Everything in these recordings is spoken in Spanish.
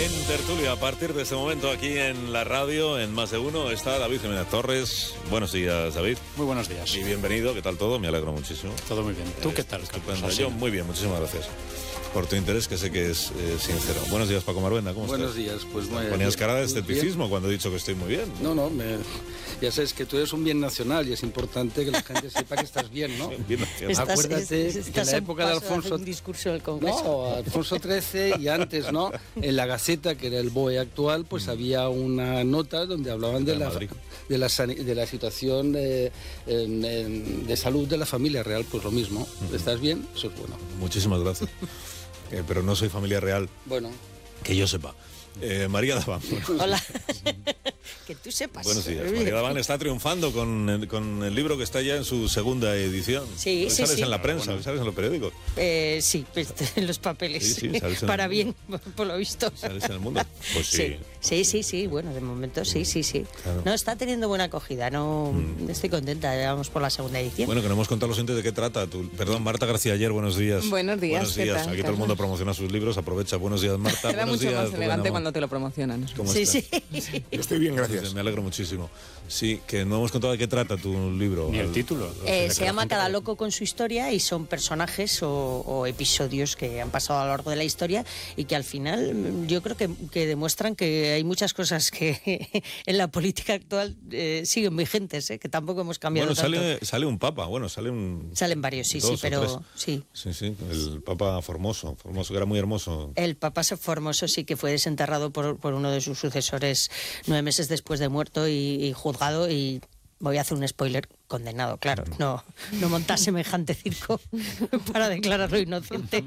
En tertulia, a partir de este momento aquí en la radio, en Más de Uno, está David Jiménez Torres. Buenos días, David. Muy buenos días. Y bienvenido, ¿qué tal todo? Me alegro muchísimo. Todo muy bien. ¿Tú qué tal, Carlos? Yo muy bien, muchísimas gracias por tu interés, que sé que es sincero. Buenos días, Paco Maruenda, ¿cómo estás? Buenos días, pues muy bien. Ponías cara de escepticismo cuando he dicho que estoy muy bien. No, ya sabes que tú eres un bien nacional y es importante que la gente sepa que estás bien, ¿no? Bien nacional. Acuérdate que en la época de Alfonso... un discurso del Congreso. No, Alfonso XIII y antes, ¿no? En la Gaceta, que era el BOE actual, pues había una nota donde hablaban de la situación de salud de la familia real, pues lo mismo. ¿Estás bien? Eso es bueno. Muchísimas gracias. Pero no soy familia real. Bueno. Que yo sepa. María Daván. Hola. Que tú sepas. Buenos días. María Daván está triunfando con el libro que está ya en su segunda edición. Sí, hoy sí, sales sí. en la prensa, hoy sales en los periódicos. Sí, en los papeles. Sí, sales para bien, por lo visto. ¿Sales en el mundo? Pues sí. Sí. Bueno, de momento sí. Claro. No, está teniendo buena acogida. No, estoy contenta. Ya vamos por la segunda edición. Bueno, que no hemos contado a los oyentes de qué trata. Perdón, Marta García Ayer, buenos días. Buenos días. Buenos días. ¿Qué tal, Aquí todo el mundo promociona sus libros. Aprovecha. Buenos días, Marta. Queda Buenos mucho días, más elegante Rubén cuando te lo promocionan. ¿Cómo Sí. Estoy bien, gracias. Me alegro muchísimo. Sí, que no hemos contado de qué trata tu libro. Ni el título. Se llama Cada loco con su historia y son personajes o episodios que han pasado a lo largo de la historia y que al final yo creo que demuestran que hay muchas cosas que en la política actual siguen vigentes, que tampoco hemos cambiado tanto. Sale un papa, Salen varios, sí, pero sí. Sí, el papa Formoso, que era muy hermoso. El papa Formoso sí que fue desenterrado por uno de sus sucesores 9 meses después de muerto y juzgado, y voy a hacer un spoiler, condenado, claro, no montar semejante circo para declararlo inocente.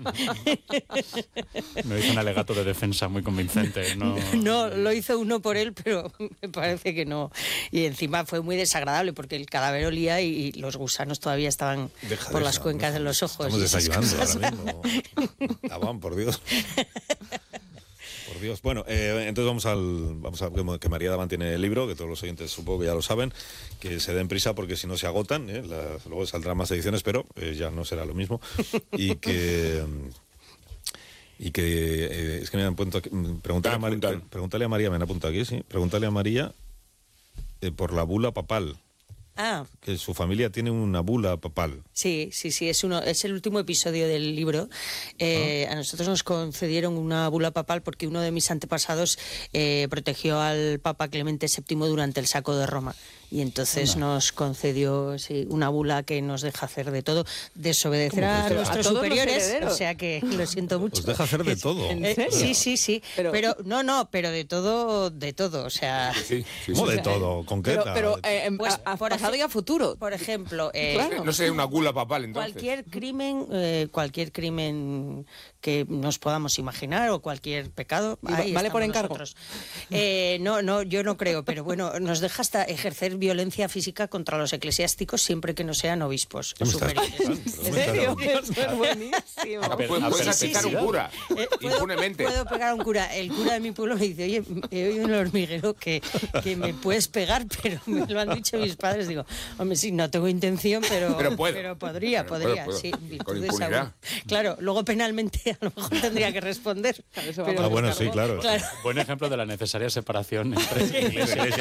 Me hizo un alegato de defensa muy convincente. No, lo hizo uno por él, pero me parece que no. Y encima fue muy desagradable porque el cadáver olía y los gusanos todavía estaban por las cuencas de los ojos. Estamos desayunando ahora mismo. Estaban, por Dios. Por Dios. Bueno, entonces vamos a que María Daván tiene el libro, que todos los oyentes supongo que ya lo saben, que se den prisa porque si no se agotan, luego saldrán más ediciones, pero ya no será lo mismo. Y que es que me han puesto aquí, pregúntale a María, me han apuntado aquí, sí. Pregúntale a María por la bula papal. Que su familia tiene una bula papal. Sí, es el último episodio del libro. A nosotros nos concedieron una bula papal porque uno de mis antepasados protegió al Papa Clemente VII durante el saco de Roma. Y entonces nos concedió una bula que nos deja hacer de todo, desobedecer a nuestros superiores, o sea que lo siento mucho. Os deja hacer de todo. ¿En serio? Sí. Pero de todo, o sea... Sí. ¿Cómo de todo? ¿Concreta? Pero pues, por pasado y a futuro. Por ejemplo... Claro. No sé, una gula papal, entonces. Cualquier crimen que nos podamos imaginar o cualquier pecado... ¿Vale por encargo? Yo no creo, pero bueno, nos deja hasta ejercer violencia física contra los eclesiásticos siempre que no sean obispos o superiores. ¿En serio? Eso es buenísimo. Puedes aceptar un cura, impunemente. Puedo pegar a un cura. El cura de mi pueblo me dice, oye, he oído en el hormiguero que me puedes pegar, pero me lo han dicho mis padres. Digo, hombre, sí, no tengo intención, pero podría, puedo. sí. Con impunidad. Claro, luego penalmente a lo mejor tendría que responder. Bueno, sí, claro. Buen ejemplo de la necesaria separación entre iglesia